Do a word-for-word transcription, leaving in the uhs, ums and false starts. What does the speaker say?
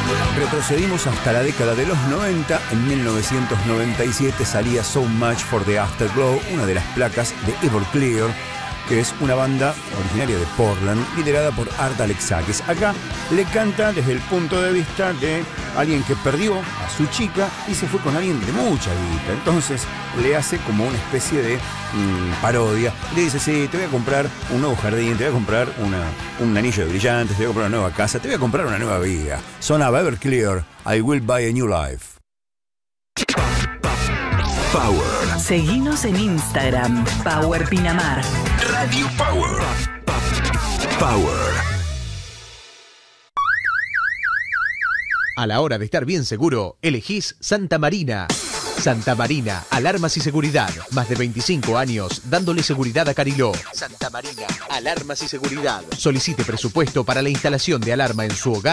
Retrocedimos hasta la década de los noventa. En mil novecientos noventa y siete salía So Much for the Afterglow, una de las placas de Everclear, que es una banda originaria de Portland, liderada por Art Alexakis. Acá le canta desde el punto de vista de alguien que perdió a su chica y se fue con alguien de mucha guita. Entonces le hace como una especie de mmm, parodia. Le dice, sí, te voy a comprar un nuevo jardín, te voy a comprar una, un anillo de brillantes, te voy a comprar una nueva casa, te voy a comprar una nueva vida. Sonaba Everclear, I Will Buy a New Life. Power. Seguinos en Instagram, Power Pinamar. Radio Power. Power. A la hora de estar bien seguro, elegís Santa Marina. Santa Marina, alarmas y seguridad. Más de veinticinco años dándole seguridad a Cariló. Santa Marina, alarmas y seguridad. Solicite presupuesto para la instalación de alarma en su hogar